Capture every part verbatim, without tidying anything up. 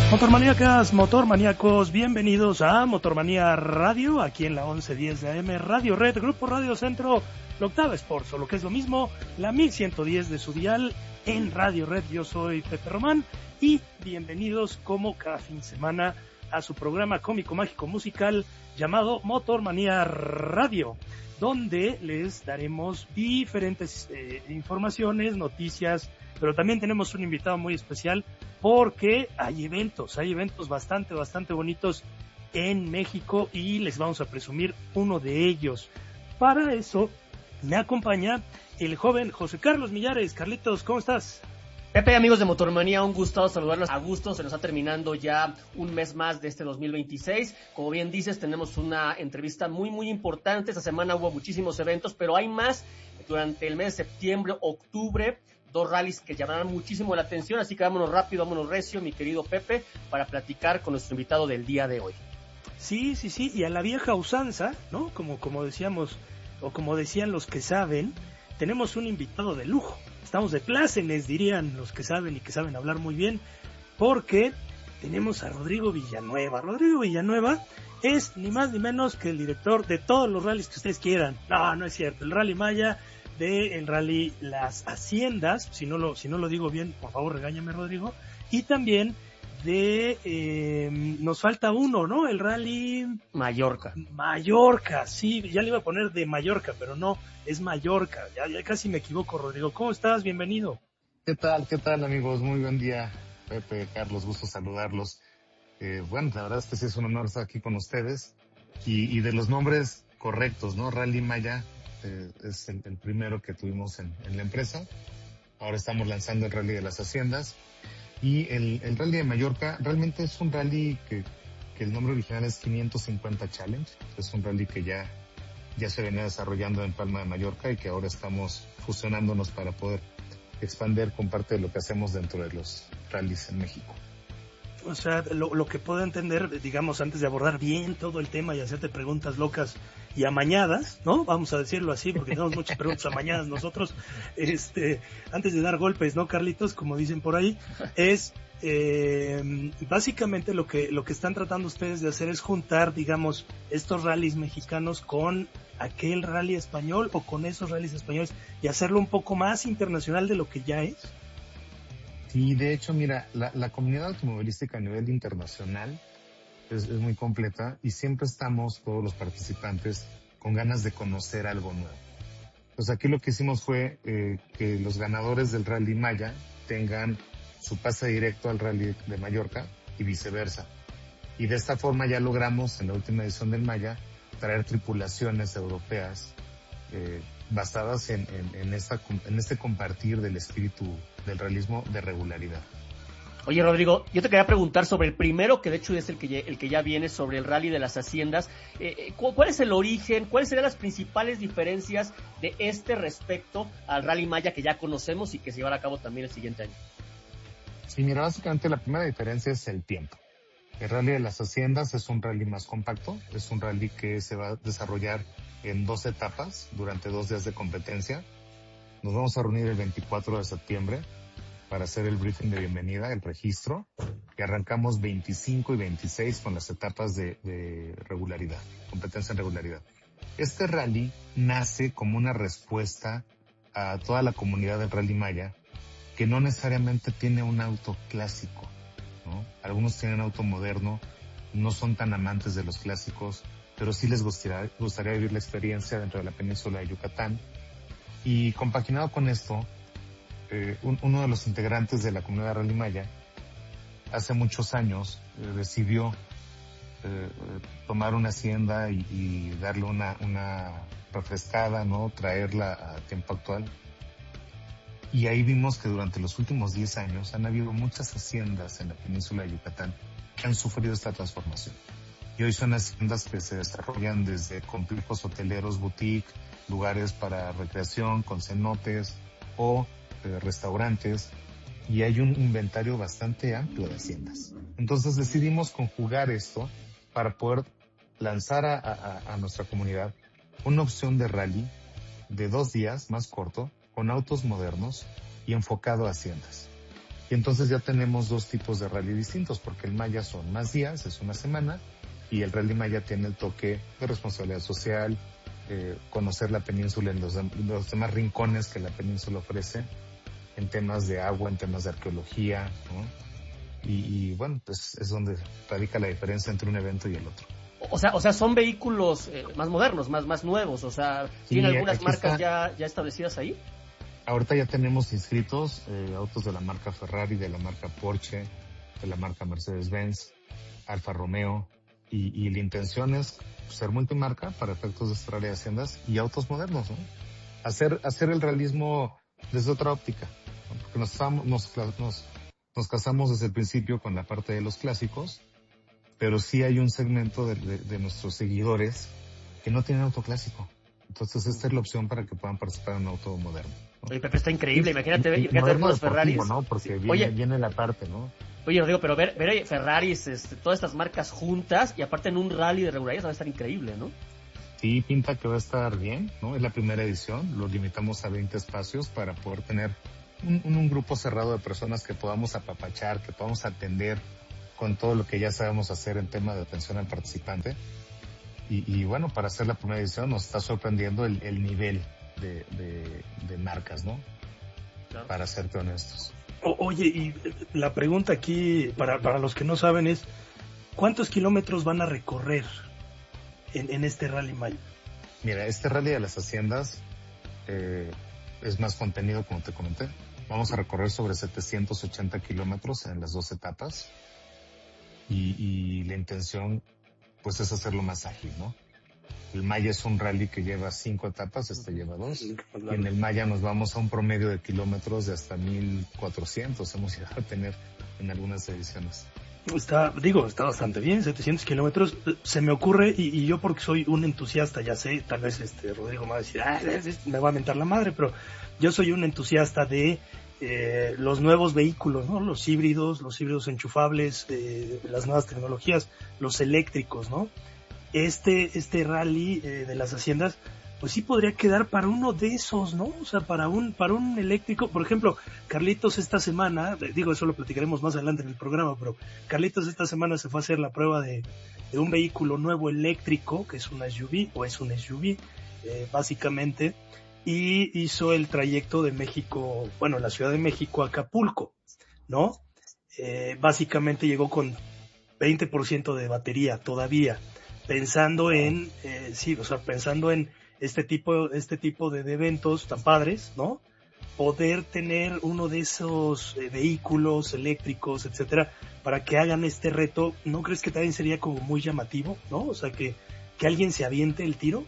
Motormaníacas, motormaníacos, bienvenidos a Motormanía Radio, aquí en la once diez de A M, Radio Red, Grupo Radio Centro, la Octava Sports, o lo que es lo mismo, la mil ciento diez de su dial en Radio Red. Yo soy Pepe Román y bienvenidos como cada fin de semana a su programa cómico, mágico, musical llamado Motormanía Radio, donde les daremos diferentes eh, informaciones, noticias, pero también tenemos un invitado muy especial porque hay eventos, hay eventos bastante, bastante bonitos en México y les vamos a presumir uno de ellos. Para eso me acompaña el joven José Carlos Millares. Carlitos, ¿cómo estás? Pepe, amigos de Motormanía, un gusto saludarlos a gusto. Se nos está terminando ya un mes más de este dos mil veintiséis. Como bien dices, tenemos una entrevista muy, muy importante. Esta semana hubo muchísimos eventos, pero hay más durante el mes de septiembre, octubre. Dos rallies que llamarán muchísimo la atención, así que vámonos rápido, vámonos recio, mi querido Pepe, para platicar con nuestro invitado del día de hoy. Sí, sí, sí, y a la vieja usanza, ¿no? Como, como decíamos, o como decían los que saben, tenemos un invitado de lujo. Estamos de plácemes, dirían los que saben y que saben hablar muy bien, porque tenemos a Rodrigo Villanueva. Rodrigo Villanueva es ni más ni menos que el director de todos los rallies que ustedes quieran. No, no es cierto, el Rally Maya, de el rally Las Haciendas, si no lo si no lo digo bien, por favor regáñame, Rodrigo, y también de eh, nos falta uno, ¿no? El rally Mallorca. Mallorca, sí, ya le iba a poner de Mallorca, pero no, es Mallorca. Ya, ya casi me equivoco, Rodrigo. ¿Cómo estás? Bienvenido. ¿Qué tal? ¿Qué tal, amigos? Muy buen día, Pepe, Carlos, gusto saludarlos. Eh, bueno, la verdad es que sí es un honor estar aquí con ustedes y, y de los nombres correctos, ¿no? Rally Maya Eh, es el, el primero que tuvimos en, en la empresa. Ahora estamos lanzando el Rally de las Haciendas y el, el Rally de Mallorca realmente es un rally que, que el nombre original es quinientos cincuenta Challenge. Es un rally que ya, ya se venía desarrollando en Palma de Mallorca y que ahora estamos fusionándonos para poder expandir con parte de lo que hacemos dentro de los rallies en México. O sea, lo, lo que puedo entender, digamos, antes de abordar bien todo el tema y hacerte preguntas locas y amañadas, ¿no? Vamos a decirlo así, porque tenemos muchas preguntas amañadas nosotros, este, antes de dar golpes, ¿no, Carlitos? Como dicen por ahí, es, eh, básicamente lo que, lo que están tratando ustedes de hacer es juntar, digamos, estos rallies mexicanos con aquel rally español o con esos rallies españoles y hacerlo un poco más internacional de lo que ya es. Sí, de hecho, mira, la, la comunidad automovilística a nivel internacional es, es muy completa y siempre estamos, todos los participantes, con ganas de conocer algo nuevo. Pues aquí lo que hicimos fue eh, que los ganadores del Rally Maya tengan su pase directo al Rally de Mallorca y viceversa. Y de esta forma ya logramos, en la última edición del Maya, traer tripulaciones europeas eh, basadas en, en, en, esta, en este compartir del espíritu del realismo de regularidad. Oye, Rodrigo, yo te quería preguntar sobre el primero, que de hecho es el que ya, el que ya viene, sobre el Rally de las Haciendas. Eh, ¿Cuál es el origen? ¿Cuáles serían las principales diferencias de este respecto al Rally Maya que ya conocemos y que se llevará a cabo también el siguiente año? Sí, mira, básicamente la primera diferencia es el tiempo. El Rally de las Haciendas es un rally más compacto, es un rally que se va a desarrollar en dos etapas durante dos días de competencia. Nos vamos a reunir el veinticuatro de septiembre para hacer el briefing de bienvenida, el registro, y arrancamos veinticinco y veintiséis con las etapas de, de regularidad, competencia en regularidad. Este rally nace como una respuesta a toda la comunidad del Rally Maya, que no necesariamente tiene un auto clásico, ¿no? Algunos tienen auto moderno, no son tan amantes de los clásicos, pero sí les gustaría, gustaría vivir la experiencia dentro de la península de Yucatán. Y compaginado con esto, eh, un, uno de los integrantes de la comunidad Rally Maya, hace muchos años, eh, decidió eh, tomar una hacienda y, y darle una, una refrescada, ¿no? Traerla a tiempo actual. Y ahí vimos que durante los últimos diez años han habido muchas haciendas en la península de Yucatán que han sufrido esta transformación. Y hoy son haciendas que se desarrollan desde complejos hoteleros, boutique, lugares para recreación con cenotes o eh, restaurantes, y hay un inventario bastante amplio de haciendas. Entonces decidimos conjugar esto para poder lanzar a, a, a nuestra comunidad una opción de rally de dos días más corto, con autos modernos y enfocado a haciendas. Y entonces ya tenemos dos tipos de rally distintos, porque el Maya son más días, es una semana, y el Rally Maya tiene el toque de responsabilidad social, eh, conocer la península en los, los demás rincones que la península ofrece, en temas de agua, en temas de arqueología, ¿no? Y, y bueno, pues es donde radica la diferencia entre un evento y el otro. O sea, o sea, son vehículos eh, más modernos, más, más nuevos, o sea, ¿tienen sí, algunas marcas está, ya, ya establecidas ahí? Ahorita ya tenemos inscritos eh, autos de la marca Ferrari, de la marca Porsche, de la marca Mercedes-Benz, Alfa Romeo, y, y la intención es ser multimarca para efectos de este rally de haciendas y autos modernos, ¿no? Hacer, hacer el realismo desde otra óptica, ¿no? Porque nos, nos, nos, nos casamos desde el principio con la parte de los clásicos, pero sí hay un segmento de, de, de nuestros seguidores que no tienen auto clásico. Entonces esta es la opción para que puedan participar en un auto moderno, ¿no? Oye, Pepe, está increíble, imagínate, y, imagínate ver los Ferraris. ¿no? Porque viene, Oye, viene la parte, ¿no? Oye, Rodrigo, pero ver, ver Ferraris, este, todas estas marcas juntas y aparte en un rally de regularidad va a estar increíble, ¿no? Sí, pinta que va a estar bien, ¿no? Es la primera edición, lo limitamos a veinte espacios para poder tener un, un grupo cerrado de personas que podamos apapachar, que podamos atender con todo lo que ya sabemos hacer en tema de atención al participante. Y, y bueno, para hacer la primera edición nos está sorprendiendo el, el nivel de, de, de marcas, ¿no? Claro. Para serte honestos. O, oye, y la pregunta aquí, para, para los que no saben, es ¿cuántos kilómetros van a recorrer en, en este Rally Maya? Mira, este Rally de las Haciendas eh, es más contenido, como te comenté. Vamos a recorrer sobre setecientos ochenta kilómetros en las dos etapas. Y, y la intención, pues, es hacerlo más ágil, ¿no? El Maya es un rally que lleva cinco etapas, este lleva dos. Y en el Maya nos vamos a un promedio de kilómetros de hasta mil cuatrocientos. Hemos llegado a tener en algunas ediciones. Está, digo, está bastante bien, setecientos kilómetros. Se me ocurre, y, y yo porque soy un entusiasta, ya sé, tal vez este Rodrigo me va a decir, ah, me va a mentar la madre, pero yo soy un entusiasta de eh, los nuevos vehículos, ¿no? Los híbridos, los híbridos enchufables, eh, las nuevas tecnologías, los eléctricos, ¿no? Este, este rally eh, de las haciendas, pues sí podría quedar para uno de esos, ¿no? O sea, para un, para un eléctrico. Por ejemplo, Carlitos esta semana, digo, eso lo platicaremos más adelante en el programa, pero Carlitos esta semana se fue a hacer la prueba de, de un vehículo nuevo eléctrico, que es una S U V, o es un S U V, eh, básicamente, y hizo el trayecto de México, bueno, la Ciudad de México a Acapulco, ¿no? Eh, básicamente llegó con veinte por ciento de batería todavía, pensando en, eh, sí, o sea, pensando en este tipo, este tipo de, de eventos tan padres, ¿no? Poder tener uno de esos eh, vehículos eléctricos, etcétera, para que hagan este reto, ¿no crees que también sería como muy llamativo, ¿no? O sea, que, que alguien se aviente el tiro.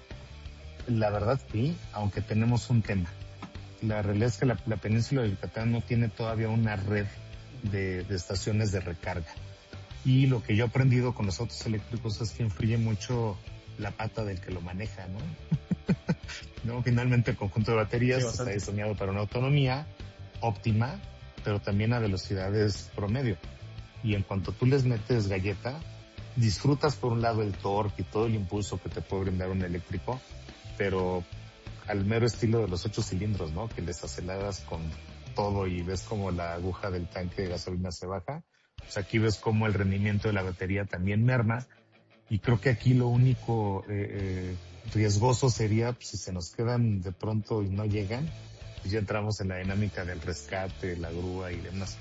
La verdad sí, aunque tenemos un tema. La realidad es que la, la península de Yucatán no tiene todavía una red de, de estaciones de recarga. Y lo que yo he aprendido con los autos eléctricos es que influye mucho la pata del que lo maneja, ¿no? ¿No? Finalmente el conjunto de baterías sí, está diseñado para una autonomía óptima, pero también a velocidades promedio. Y en cuanto tú les metes galleta, disfrutas por un lado el torque y todo el impulso que te puede brindar un eléctrico, pero al mero estilo de los ocho cilindros, ¿no? Que les aceleras con todo y ves como la aguja del tanque de gasolina se baja. Pues aquí ves cómo el rendimiento de la batería también merma, y creo que aquí lo único eh, eh, riesgoso sería pues, si se nos quedan de pronto y no llegan, pues ya entramos en la dinámica del rescate, la grúa y demás.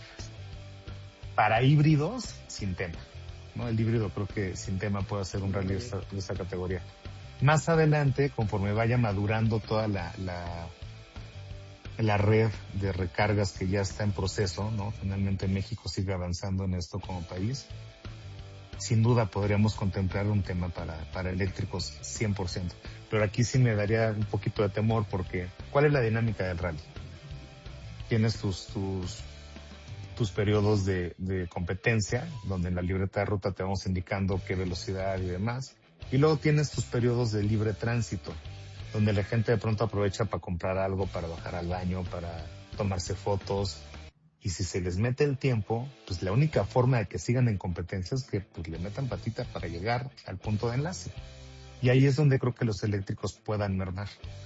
Para híbridos, sin tema, ¿no? El híbrido creo que sin tema puede hacer un rally de esta, de esta categoría. Más adelante, conforme vaya madurando toda la, la la red de recargas que ya está en proceso, ¿no? Finalmente México sigue avanzando en esto como país. Sin duda podríamos contemplar un tema para, para eléctricos cien por ciento. Pero aquí sí me daría un poquito de temor porque ¿cuál es la dinámica del rally? Tienes tus, tus, tus periodos de, de competencia, donde en la libreta de ruta te vamos indicando qué velocidad y demás. Y luego tienes tus periodos de libre tránsito, donde la gente de pronto aprovecha para comprar algo, para bajar al baño, para tomarse fotos. Y si se les mete el tiempo, pues la única forma de que sigan en competencia es que pues, le metan patita para llegar al punto de enlace. Y ahí es donde creo que los eléctricos puedan mermar.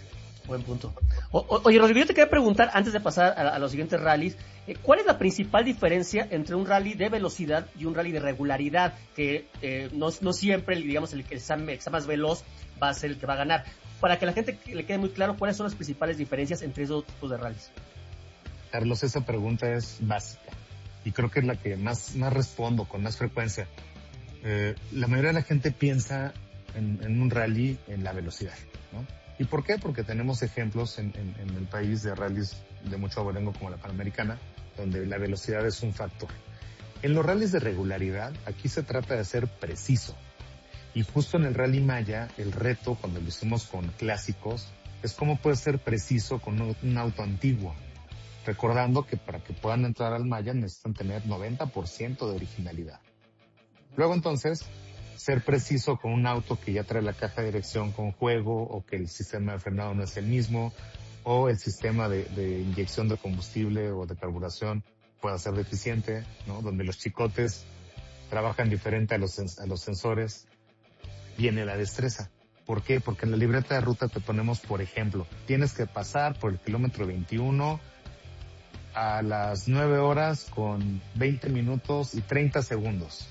Buen punto. O, o, oye, Rodrigo, yo te quería preguntar, antes de pasar a, a los siguientes rallies, eh, ¿cuál es la principal diferencia entre un rally de velocidad y un rally de regularidad? Que eh, no, no siempre, digamos, el que está, está más veloz va a ser el que va a ganar. Para que a la gente le quede muy claro, ¿cuáles son las principales diferencias entre esos tipos de rallies? Carlos, esa pregunta es básica y creo que es la que más, más respondo con más frecuencia. Eh, la mayoría de la gente piensa en, en un rally en la velocidad, ¿no? ¿Y por qué? Porque tenemos ejemplos en, en, en el país de rallies de mucho abolengo como la Panamericana, donde la velocidad es un factor. En los rallies de regularidad, aquí se trata de ser preciso. Y justo en el Rally Maya, el reto, cuando lo hicimos con clásicos, es cómo puedes ser preciso con un, un auto antiguo. Recordando que para que puedan entrar al Maya necesitan tener noventa por ciento de originalidad. Luego entonces, ser preciso con un auto que ya trae la caja de dirección con juego, o que el sistema de frenado no es el mismo, o el sistema de, de inyección de combustible o de carburación pueda ser deficiente, ¿no? Donde los chicotes trabajan diferente a los, a los sensores. Viene la destreza. ¿Por qué? Porque en la libreta de ruta te ponemos, por ejemplo, tienes que pasar por el kilómetro veintiuno a las nueve horas con veinte minutos y treinta segundos.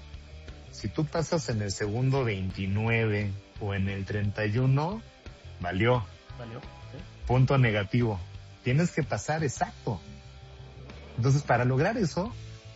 Si tú pasas en el segundo veintinueve o en el treinta y uno, valió. Valió. ¿Sí? Punto negativo. Tienes que pasar exacto. Entonces, para lograr eso,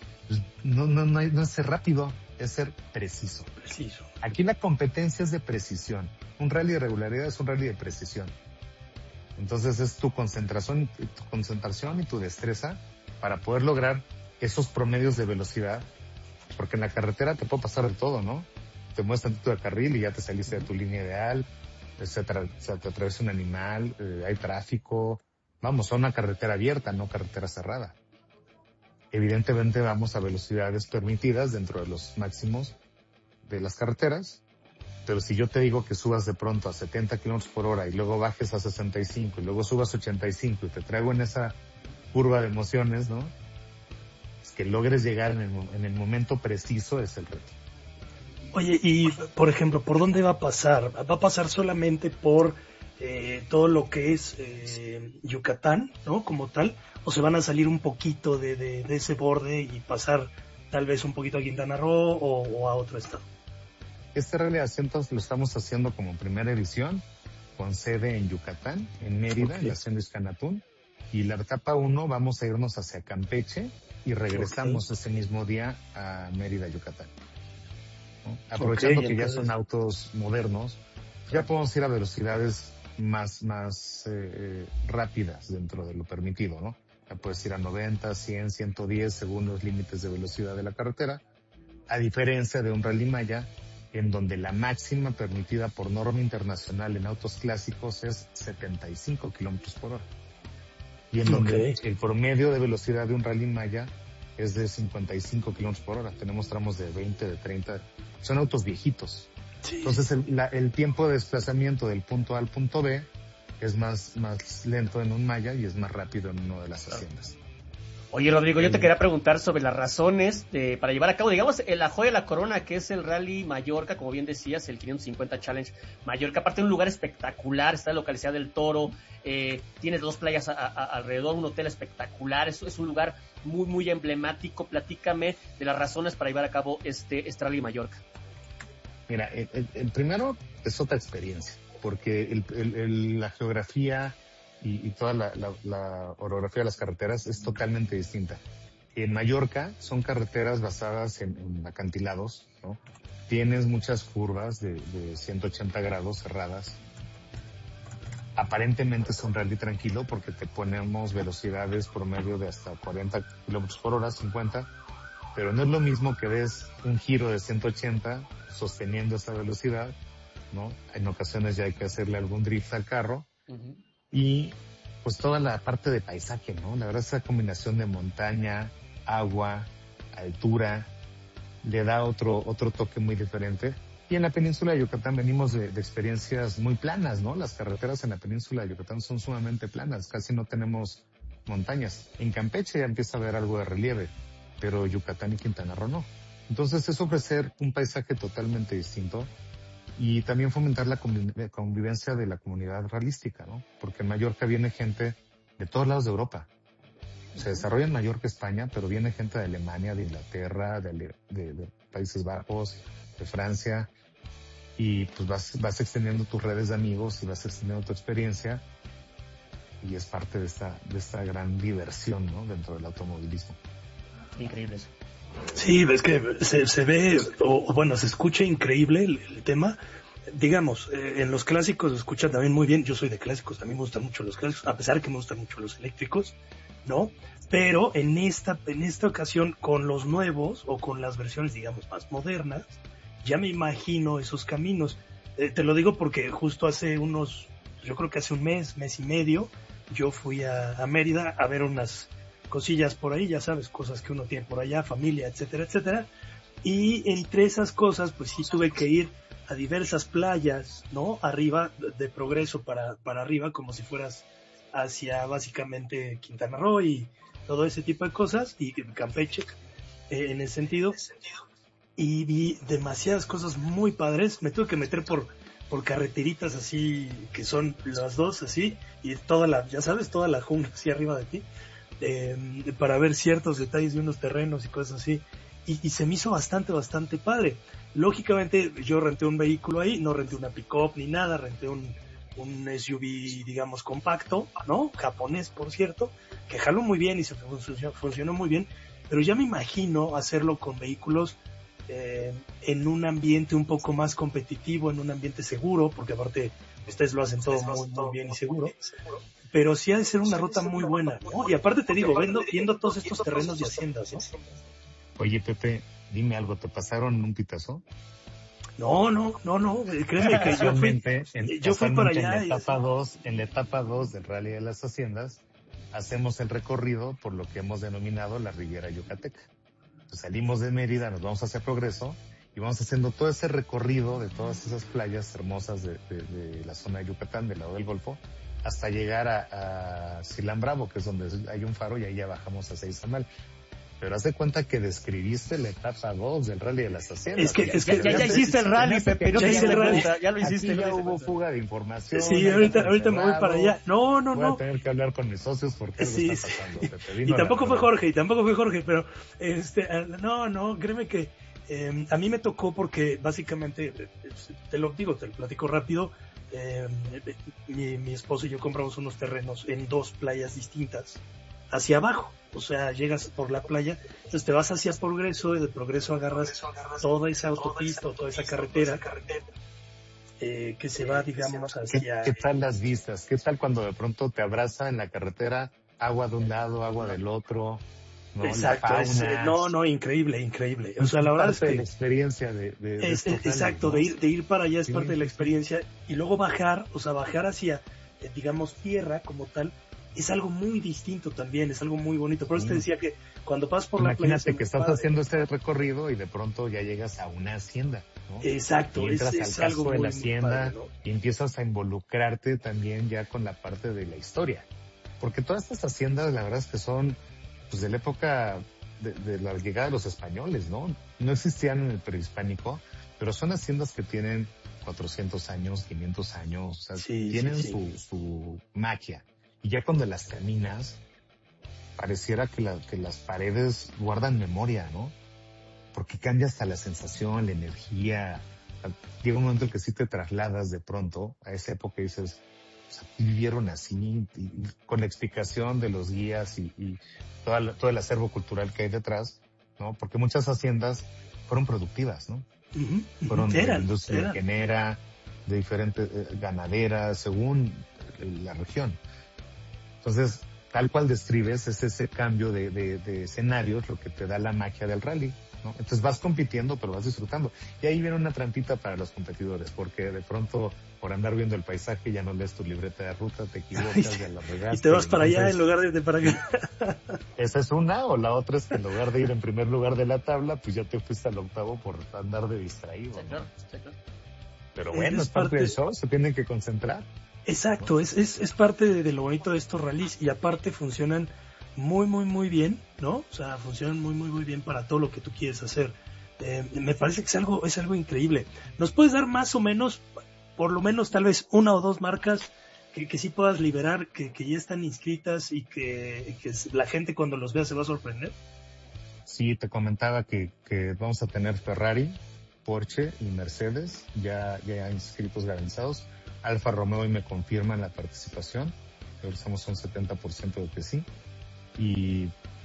no, no, no, no es ser rápido, es ser preciso. Preciso. Aquí la competencia es de precisión. Un rally de regularidad es un rally de precisión. Entonces es tu concentración, tu concentración y tu destreza para poder lograr esos promedios de velocidad. Porque en la carretera te puede pasar de todo, ¿no? Te mueves tantito de carril y ya te saliste de tu línea ideal, se, tra- se te atraviesa un animal, eh, hay tráfico. Vamos a una carretera abierta, no carretera cerrada. Evidentemente vamos a velocidades permitidas dentro de los máximos de las carreteras, pero si yo te digo que subas de pronto a setenta kilómetros por hora y luego bajes a sesenta y cinco y luego subas a ochenta y cinco y te traigo en esa curva de emociones, ¿no? Es que logres llegar en el, en el momento preciso es el reto. Oye, y por ejemplo, ¿por dónde va a pasar? ¿Va a pasar solamente por eh, todo lo que es eh, Yucatán, ¿no? Como tal, o se van a salir un poquito de, de, de ese borde y pasar tal vez un poquito a Quintana Roo o, o a otro estado? Este Rally de Asientos lo estamos haciendo como primera edición, con sede en Yucatán, en Mérida, okay, en la Hacienda Iscanatún. Y la etapa uno vamos a irnos hacia Campeche y regresamos okay. ese mismo día a Mérida, Yucatán, ¿no? Aprovechando okay, que entonces... ya son autos modernos, ya podemos ir a velocidades más, más eh, rápidas dentro de lo permitido, ¿no? Ya puedes ir a noventa, cien, ciento diez según los límites de velocidad de la carretera, a diferencia de un Rally Maya, en donde la máxima permitida por norma internacional en autos clásicos es setenta y cinco kilómetros por hora. Y en donde okay. el promedio de velocidad de un Rally Maya es de cincuenta y cinco kilómetros por hora. Tenemos tramos de veinte, de treinta. Son autos viejitos. Sí. Entonces el, la, el tiempo de desplazamiento del punto A al punto B es más, más lento en un Maya y es más rápido en una de las haciendas. Oye, Rodrigo, yo te quería preguntar sobre las razones de, para llevar a cabo, digamos, la joya de la corona, que es el Rally Mallorca, como bien decías, el quinientos cincuenta Challenge Mallorca. Aparte de un lugar espectacular, está en la localidad del Toro, eh, tienes dos playas a, a, alrededor, un hotel espectacular, es, es un lugar muy, muy emblemático. Platícame de las razones para llevar a cabo este, este Rally Mallorca. Mira, el, el, el primero es otra experiencia, porque el, el, el, la geografía... Y, y toda la, la, la orografía de las carreteras es totalmente distinta. En Mallorca son carreteras basadas en, en acantilados, ¿no? Tienes muchas curvas de, de ciento ochenta grados cerradas. Aparentemente es un rally tranquilo porque te ponemos velocidades promedio de hasta cuarenta kilómetros por hora, cincuenta, pero no es lo mismo que des un giro de ciento ochenta sosteniendo esa velocidad, ¿no? En ocasiones ya hay que hacerle algún drift al carro. Uh-huh. Y pues toda la parte de paisaje, ¿no? La verdad, esa combinación de montaña, agua, altura, le da otro, otro toque muy diferente. Y en la península de Yucatán venimos de, de experiencias muy planas, ¿no? Las carreteras en la península de Yucatán son sumamente planas, casi no tenemos montañas. En Campeche ya empieza a haber algo de relieve, pero Yucatán y Quintana Roo no. Entonces es ofrecer un paisaje totalmente distinto. y también fomentar la convivencia de la comunidad ralística, ¿no? Porque en Mallorca viene gente de todos lados de Europa. Se desarrolla en Mallorca, España, pero viene gente de Alemania, de Inglaterra, de, de, de Países Bajos, de Francia, y pues vas, vas extendiendo tus redes de amigos y vas extendiendo tu experiencia, y es parte de esta, de esta gran diversión, ¿no? Dentro del automovilismo. Increíble eso. Sí, es que se, se ve, o, o bueno, se escucha increíble el, el tema. Digamos, eh, en los clásicos se escucha también muy bien. Yo soy de clásicos, a mí me gustan mucho los clásicos, a pesar de que me gustan mucho los eléctricos, ¿no? Pero en esta, en esta ocasión, con los nuevos, o con las versiones, digamos, más modernas, ya me imagino esos caminos. Eh, te lo digo porque justo hace unos, yo creo que hace un mes, mes y medio, yo fui a, a Mérida a ver unas cosillas por ahí, ya sabes, cosas que uno tiene por allá, familia, etcétera, etcétera. Y entre esas cosas, pues sí tuve que ir a diversas playas, ¿no? Arriba, de Progreso para, para arriba, como si fueras hacia básicamente Quintana Roo y todo ese tipo de cosas, y Campeche, eh, en ese sentido. Y vi demasiadas cosas muy padres. Me tuve que meter por, por carreteritas así, que son las dos así, y toda la, ya sabes, toda la jungla así arriba de ti. Eh, para ver ciertos detalles de unos terrenos y cosas así, y, y se me hizo bastante, bastante padre. Lógicamente yo renté un vehículo ahí, no renté una pick-up ni nada, renté un, un S U V, digamos, compacto, ¿no? Japonés, por cierto, que jaló muy bien y se funcionó, funcionó muy bien, pero ya me imagino hacerlo con vehículos eh, en un ambiente un poco más competitivo, en un ambiente seguro, porque aparte ustedes lo hacen todo muy, muy bien y seguro. Pero sí ha de ser una ruta muy buena, ¿no? Y aparte te digo, viendo, viendo todos estos terrenos y haciendas, ¿no? Oye, Pepe, dime algo, ¿te pasaron un pitazo? No, no, no, no, créeme que yo fui, en, yo fui para allá. En la etapa dos, en la etapa dos del Rally de las Haciendas, hacemos el recorrido por lo que hemos denominado la Riviera Yucateca. Entonces, salimos de Mérida, nos vamos hacia Progreso, y vamos haciendo todo ese recorrido de todas esas playas hermosas de, de, de la zona de Yucatán, del lado del Golfo, hasta llegar a, a Silán Bravo, que es donde hay un faro, y ahí ya bajamos a Seizamal. Pero haz de cuenta que describiste la etapa dos del Rally de las Haciendas. Es que, es que ya, ya, ya hiciste el rally, Pepe, no ya te hice el rally. Cuenta, ya lo hiciste. Aquí ya no hubo fuga de información. Sí, ahorita, ahorita me voy para allá. No, no, voy no. Voy a tener que hablar con mis socios porque algo sí, está pasando, sí. Pepe. Y tampoco fue Jorge, y tampoco fue Jorge, pero este, no, no, créeme que eh, a mí me tocó porque básicamente, te lo digo, te lo platico rápido. Eh, mi, mi esposo y yo compramos unos terrenos en dos playas distintas hacia abajo, o sea, llegas por la playa, entonces te vas hacia Progreso, y de Progreso agarras toda esa autopista o toda esa carretera eh, que se va, digamos, hacia... ¿Qué, ¿Qué tal las vistas? ¿Qué tal cuando de pronto te abraza en la carretera agua de un lado, agua del otro? ¿No? Exacto, es, no, no, increíble, increíble. O sea, la verdad es que... de la experiencia de... de, de es, es, exacto, ¿no? de, ir, de ir para allá es sí, parte de la experiencia, y luego bajar, o sea, bajar hacia, eh, digamos, tierra como tal, es algo muy distinto también, es algo muy bonito. Por eso te decía que cuando pasas por Imagínate la playa... Imagínate que estás padre. haciendo este recorrido y de pronto ya llegas a una hacienda, ¿no? Exacto. Y entras es, al es casco algo de muy, la hacienda padre, ¿no? Y empiezas a involucrarte también ya con la parte de la historia. Porque todas estas haciendas, la verdad es que son pues de la época de, de la llegada de los españoles, ¿no? No existían en el prehispánico, pero son haciendas que tienen cuatrocientos años, quinientos años, o sea, sí, tienen sí, sí. Su, su magia. Y ya cuando las caminas, pareciera que, la, que las paredes guardan memoria, ¿no? Porque cambia hasta la sensación, la energía. Llega un momento en que sí te trasladas de pronto a esa época y dices, o sea, vivieron así, y, y con la explicación de los guías y, y toda la, todo el acervo cultural que hay detrás, ¿no? Porque muchas haciendas fueron productivas, ¿no? Uh-huh, uh-huh. Fueron de eran, la industria eran. genera, de diferentes eh, ganaderas, según la región. Entonces, tal cual describes, es ese cambio de, de, de escenarios lo que te da la magia del rally, ¿no? Entonces vas compitiendo, pero vas disfrutando. Y ahí viene una trampita para los competidores, porque de pronto, por andar viendo el paisaje, ya no lees tu libreta de ruta, te equivocas, ya la regaste. Y te vas para entonces, allá en lugar de irte para acá. Esa es una, o la otra es que en lugar de ir en primer lugar de la tabla, pues ya te fuiste al octavo por andar de distraído, sí, ¿no? claro, sí, claro. Pero bueno, es, es parte, parte del show, se tienen que concentrar. Exacto, es, es, es parte de, de lo bonito de estos rallies, y aparte funcionan muy, muy, muy bien, ¿no? O sea, funcionan muy, muy, muy bien para todo lo que tú quieres hacer. Eh, me parece que es algo, es algo increíble. ¿Nos puedes dar más o menos, por lo menos tal vez una o dos marcas que, que sí puedas liberar, que, que ya están inscritas y que, que la gente cuando los vea se va a sorprender? Sí, te comentaba que, que vamos a tener Ferrari, Porsche y Mercedes ya, ya inscritos garantizados. Alfa Romeo y me confirman la participación. Estamos un setenta por ciento de que sí. Y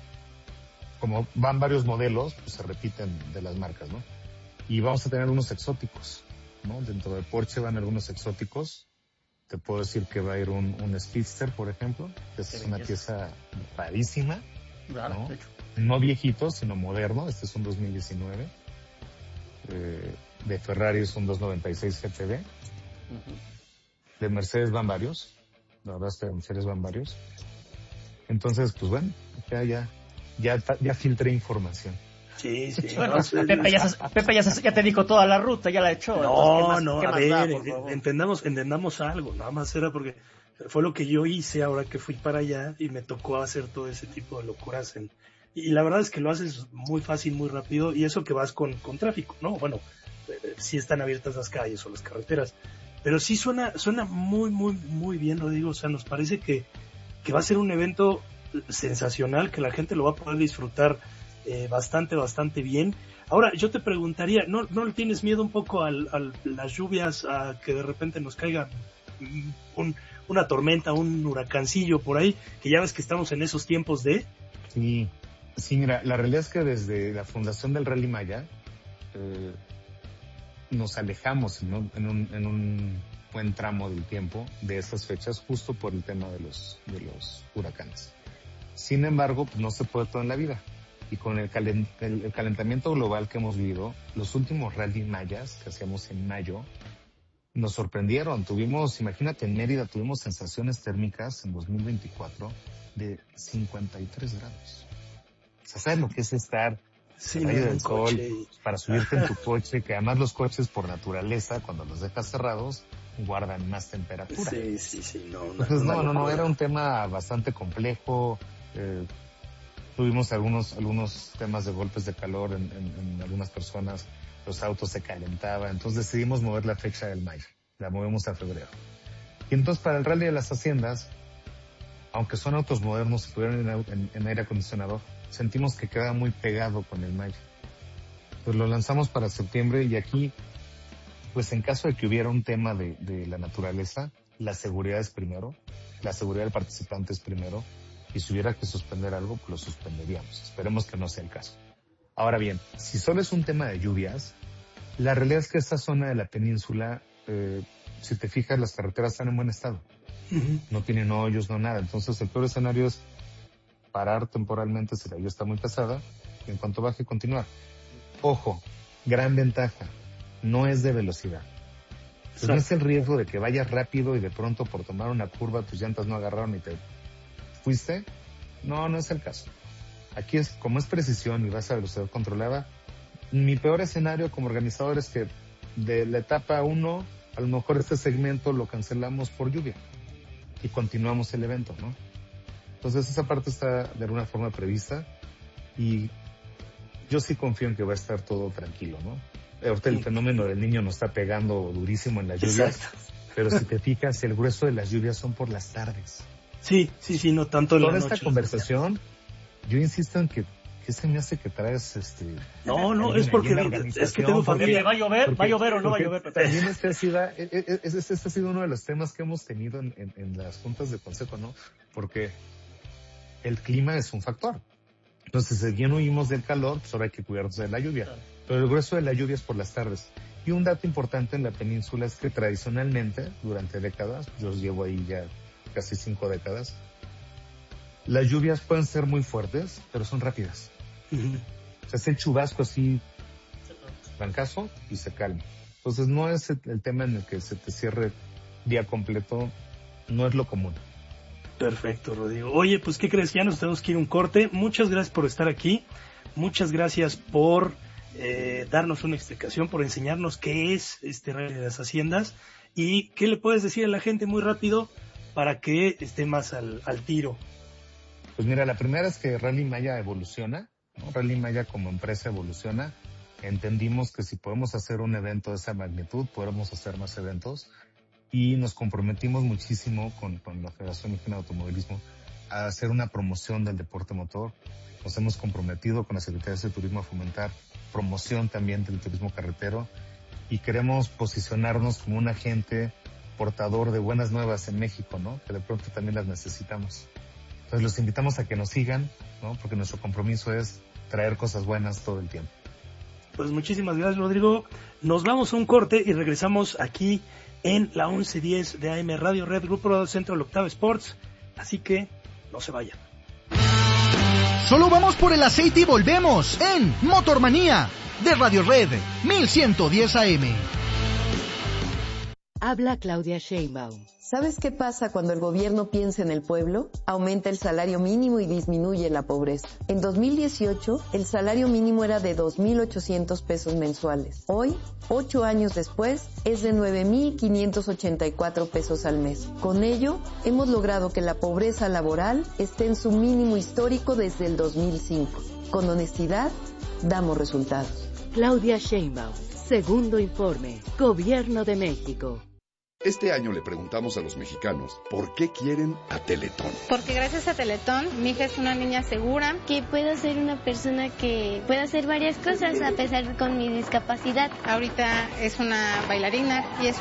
como van varios modelos, pues se repiten de las marcas, ¿no? Y vamos a tener unos exóticos, ¿no? Dentro de Porsche van algunos exóticos. Te puedo decir que va a ir un, un Speedster, por ejemplo, que es una pieza rarísima, ¿no? No viejito, sino moderno. Este es un dos mil diecinueve. Eh, de Ferrari es un doscientos noventa y seis G T B. Uh-huh. De Mercedes van varios. La verdad es que de Mercedes van varios. Entonces, pues bueno, ya, ya, ya, ya filtré información. Sí, sí. Bueno, no, Pepe, ya, se, Pepe ya, se, ya te dijo toda la ruta, ya la echó. No, no, a ver, da, entendamos, entendamos algo. Nada más era porque fue lo que yo hice ahora que fui para allá y me tocó hacer todo ese tipo de locuras. En, y la verdad es que lo haces muy fácil, muy rápido, y eso que vas con, con tráfico, ¿no? Bueno, eh, sí están abiertas las calles o las carreteras, pero sí suena, suena muy, muy, muy bien, Rodrigo. O sea, nos parece que, que va a ser un evento sensacional, que la gente lo va a poder disfrutar eh, bastante, bastante bien. Ahora, yo te preguntaría, ¿no, no le tienes miedo un poco a las lluvias, a que de repente nos caiga un, una tormenta, un huracancillo por ahí, que ya ves que estamos en esos tiempos de...? Sí, sí, mira, la realidad es que desde la fundación del Rally Maya eh, nos alejamos, ¿no? en, un, en un buen tramo del tiempo de esas fechas, justo por el tema de los, de los huracanes. Sin embargo, pues no se puede todo en la vida. Y con el, calent, el, el calentamiento global que hemos vivido, los últimos Rally Mayas que hacíamos en mayo, nos sorprendieron. Tuvimos, imagínate, en Mérida tuvimos sensaciones térmicas en dos mil veinticuatro de cincuenta y tres grados. O sea, ¿sabes lo que es estar sí, en el del sol coche. para subirte en tu coche? Que además los coches por naturaleza, cuando los dejas cerrados, guardan más temperatura. Sí, sí, sí. No, no, Entonces, no, no, no, era un tema bastante complejo. Eh, tuvimos algunos, algunos temas de golpes de calor en, en, en algunas personas. Los autos se calentaban. Entonces decidimos mover la fecha del mayo. La movemos a febrero. Y entonces para el Rally de las Haciendas, aunque son autos modernos, si estuvieran en, en, en aire acondicionado, sentimos que queda muy pegado con el mayo. Pues lo lanzamos para septiembre y aquí, pues en caso de que hubiera un tema de, de la naturaleza, la seguridad es primero, la seguridad del participante es primero, y si hubiera que suspender algo, pues lo suspenderíamos. Esperemos que no sea el caso. Ahora bien, si solo es un tema de lluvias, la realidad es que esta zona de la península, eh, si te fijas, las carreteras están en buen estado. Uh-huh. No tienen hoyos, no nada. Entonces el peor escenario es parar temporalmente si la lluvia está muy pesada y en cuanto baje continuar. Ojo, gran ventaja, no es de velocidad. Pues no es el riesgo de que vayas rápido y de pronto por tomar una curva tus llantas no agarraron y te fuiste. No, no es el caso. Aquí es, como es precisión y vas a velocidad controlada, mi peor escenario como organizador es que de la etapa uno, a lo mejor este segmento lo cancelamos por lluvia y continuamos el evento, ¿no? Entonces esa parte está de alguna forma prevista y yo sí confío en que va a estar todo tranquilo, ¿no? Ahorita el fenómeno del niño nos está pegando durísimo en las lluvias, exacto. Pero si te fijas, el grueso de las lluvias son por las tardes. Sí, sí, sí, no tanto en la noche. noche. Toda esta conversación, yo insisto en que ¿qué se me hace que traes este? No, no, es porque es que tengo familia. ¿Va a llover? Porque, ¿Va a llover o no va a llover? También este ha, sido, este, este ha sido uno de los temas que hemos tenido en, en, en las juntas de consejo, ¿no? Porque el clima es un factor. Entonces, si bien huimos del calor, pues ahora hay que cuidarnos de la lluvia. Pero el grueso de la lluvia es por las tardes. Y un dato importante en la península es que tradicionalmente, durante décadas, yo llevo ahí ya casi cinco décadas, las lluvias pueden ser muy fuertes, pero son rápidas. Uh-huh. O sea, es el chubasco así, trancazo, y se calma. Entonces no es el tema en el que se te cierre día completo, no es lo común. Perfecto, Rodrigo. Oye, pues ¿qué crees? Ya nos tenemos que ir a un corte. Muchas gracias por estar aquí. Muchas gracias por eh, darnos una explicación, por enseñarnos qué es este Rally de las Haciendas y qué le puedes decir a la gente muy rápido para que esté más al, al tiro. Pues mira, la primera es que Rally Maya evoluciona, ¿no? Rally Maya como empresa evoluciona entendimos que si podemos hacer un evento de esa magnitud, podemos hacer más eventos, y nos comprometimos muchísimo con, con la Federación Mexicana de Automovilismo a hacer una promoción del deporte motor. Nos hemos comprometido con la Secretaría de Turismo a fomentar promoción también del turismo carretero, y queremos posicionarnos como un agente portador de buenas nuevas en México, ¿no? Que de pronto también las necesitamos. Entonces los invitamos a que nos sigan, ¿no? Porque nuestro compromiso es traer cosas buenas todo el tiempo. Pues muchísimas gracias, Rodrigo. Nos vamos a un corte y regresamos aquí en la once diez de A M Radio Red, Grupo Radio Centro, el Octava Sports. Así que no se vayan. Solo vamos por el aceite y volvemos en Motormanía de Radio Red mil ciento diez A M. Habla Claudia Sheinbaum. ¿Sabes qué pasa cuando el gobierno piensa en el pueblo? Aumenta el salario mínimo y disminuye la pobreza. En dos mil dieciocho, el salario mínimo era de dos mil ochocientos pesos mensuales. Hoy, ocho años después, es de nueve mil quinientos ochenta y cuatro pesos al mes. Con ello, hemos logrado que la pobreza laboral esté en su mínimo histórico desde el dos mil cinco. Con honestidad, damos resultados. Claudia Sheinbaum. Segundo informe. Gobierno de México. Este año le preguntamos a los mexicanos por qué quieren a Teletón. Porque gracias a Teletón, mi hija es una niña segura. Que puedo ser una persona que pueda hacer varias cosas a pesar de con mi discapacidad. Ahorita es una bailarina y es